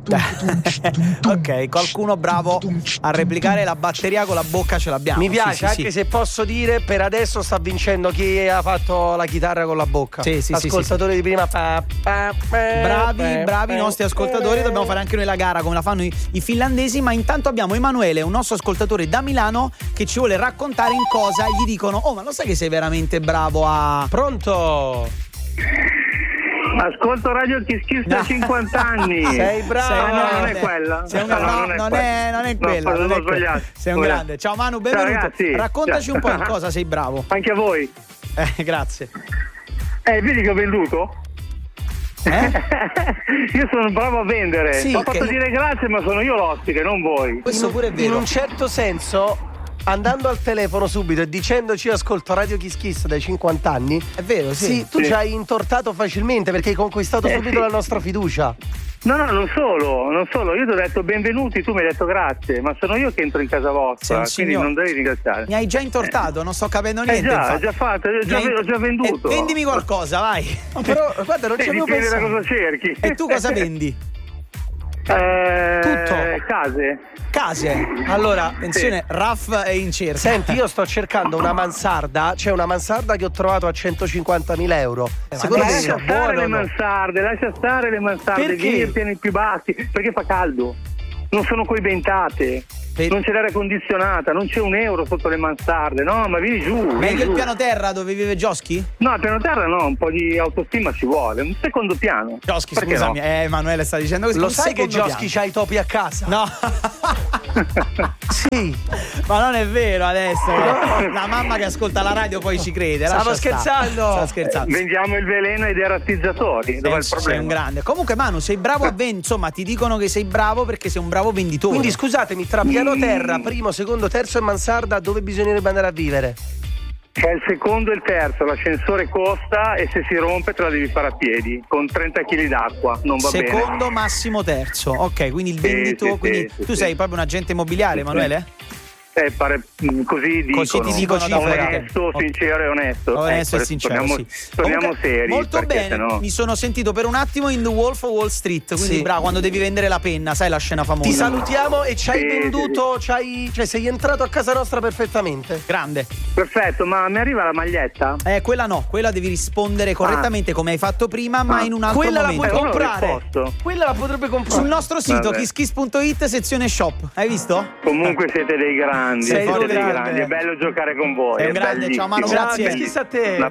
Ok, qualcuno bravo a replicare la batteria con la bocca ce l'abbiamo. Mi piace, anche se posso dire, per adesso sta vincendo chi ha fatto la chitarra con la bocca. Ascoltatori di prima. Bravi i nostri ascoltatori. Dobbiamo fare anche noi la gara come la fanno i finlandesi. Ma intanto abbiamo Emanuele, un nostro ascoltatore da Milano, che ci vuole raccontare in cosa gli dicono: oh, ma lo sai che sei veramente bravo a... Pronto? Ascolto Radio Kiss Kiss da 50 anni. Sei bravo. Non è quella. Non è quella. Non è quella. Sei un grande. Ciao Manu, benvenuto. Ciao, ragazzi. Raccontaci un po' in cosa sei bravo. Anche a voi. Grazie. Vedi che ho venduto? Io sono bravo a vendere. Sì, ho fatto dire grazie, ma sono io l'ospite, non voi. Questo pure è vero. In un certo senso, andando al telefono subito e dicendoci ascolto Radio Kiss Kiss dai 50 anni, è vero, sì. Tu ci hai intortato facilmente perché hai conquistato subito la nostra fiducia. No, non solo, io ti ho detto benvenuti, tu mi hai detto grazie, ma sono io che entro in casa vostra, quindi non devi ringraziare. Mi hai già intortato, non sto capendo niente. Ho già fatto, ho già venduto. Vendimi qualcosa, vai. Però guarda, non ci avevo pensato. Dipende da cosa cerchi. E tu cosa vendi? Tutto. Case. Allora, attenzione, Raff è in cerca. Senti, io sto cercando una mansarda. C'è una mansarda che ho trovato a 150.000 euro. Secondo me lascia stare le mansarde, perché? Vieni ai piani più bassi, perché fa caldo. Non sono coibentate. Non c'è l'aria condizionata, non c'è €1 sotto le mansarde, no, ma vieni giù. Meglio il piano terra dove vive Gioschi? No, il piano terra no, un po' di autostima ci vuole, un secondo piano. Gioschi, scusami, no? Emanuele sta dicendo così. Lo sai che Gioschi c'ha i topi a casa? No. Sì. Ma non è vero adesso. La mamma che ascolta la radio poi ci crede. Stavo scherzando. Vendiamo il veleno ai derattizzatori. Dov'è il problema? Sei un grande. Comunque Manu, sei bravo a vendere, insomma, ti dicono che sei bravo perché sei un bravo venditore. Quindi scusatemi, tra piano terra, primo, secondo, terzo e mansarda, dove bisognerebbe andare a vivere? È il secondo e il terzo, l'ascensore costa e se si rompe te la devi fare a piedi con 30 kg d'acqua, non va bene. Secondo, massimo, terzo. Ok, quindi il venditore, tu sei proprio un agente immobiliare, Emanuele? Pare così dicono. Così ti dicono onesto, sincero e onesto. Onesto e sincero, torniamo seri. Molto bene, sennò... mi sono sentito per un attimo in The Wolf of Wall Street, quindi bravo, quando devi vendere la penna, sai la scena famosa. Ti salutiamo e ci hai venduto, cioè sei entrato a casa nostra perfettamente. Grande. Perfetto, ma mi arriva la maglietta? Quella no, quella devi rispondere correttamente come hai fatto prima, ma in un altro momento. Quella la puoi comprare. Quella la potrebbe comprare. Sul nostro sito kisskiss.it, sezione shop. Hai visto? Comunque siete dei grandi. Sei grandi. È bello giocare con voi. È un grande, ciao Manu, grazie. Kiss a te.